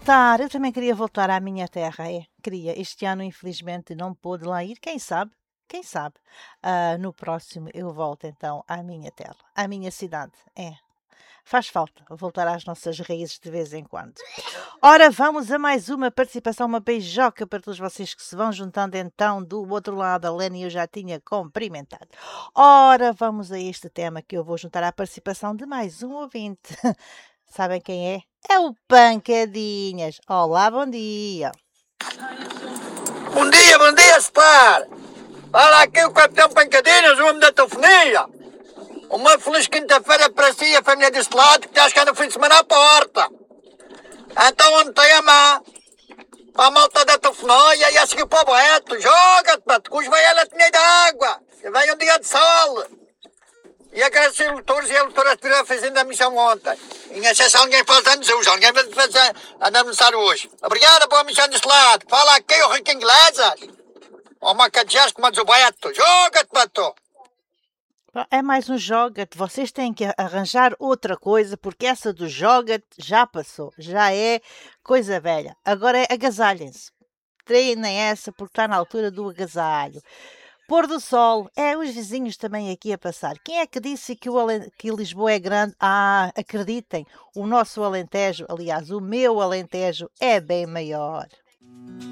voltar, eu também queria voltar à minha terra, queria. Este ano, infelizmente, não pude lá ir, quem sabe? Quem sabe? No próximo eu volto então à minha terra, à minha cidade, Faz falta voltar às nossas raízes de vez em quando. Ora, vamos a mais uma participação, uma beijoca para todos vocês que se vão juntando então do outro lado. A Lene eu já tinha cumprimentado. Ora, vamos a este tema que eu vou juntar à participação de mais um ouvinte. Sabem quem é? É o Pancadinhas. Olá, bom dia. Bom dia, Star! Fala aqui o Capitão Pancadinhas, o homem da telefonia. Uma feliz quinta-feira para si e a família deste lado, que estás cá no fim de semana à porta. Então ontem para a malta da telefonia e a seguir para o Beto. Joga-te, Beto, que hoje vai ela tinha de água. Vem um dia de sol. E agradecer aos leitores e a leitora estiveram fazendo a missão ontem. Em excesso alguém faz anos hoje, alguém vai fazer aniversário hoje. Obrigada pela missão deste lado. Fala aqui o Rico Inglesas. Ó, macadeaste como diz o Beto. Joga-te, Beto. É mais um joga-te. Vocês têm que arranjar outra coisa, porque essa do joga-te já passou. Já é coisa velha. Agora é agasalhem-se. Treinem essa, porque está na altura do agasalho. Pôr do sol. Os vizinhos também aqui a passar. Quem é que disse que Lisboa é grande? Acreditem. O nosso Alentejo, aliás, o meu Alentejo, é bem maior.